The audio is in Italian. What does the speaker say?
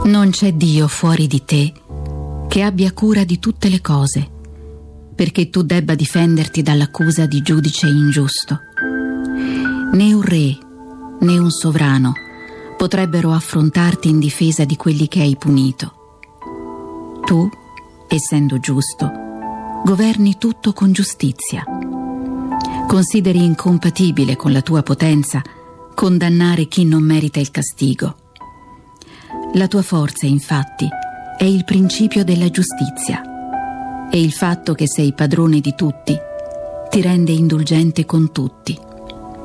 Non c'è Dio fuori di te che abbia cura di tutte le cose, perché tu debba difenderti dall'accusa di giudice ingiusto. Né un re, né un sovrano potrebbero affrontarti in difesa di quelli che hai punito. Tu, essendo giusto, governi tutto con giustizia. Consideri incompatibile con la tua potenza condannare chi non merita il castigo. La tua forza, infatti, è il principio della giustizia, e il fatto che sei padrone di tutti ti rende indulgente con tutti.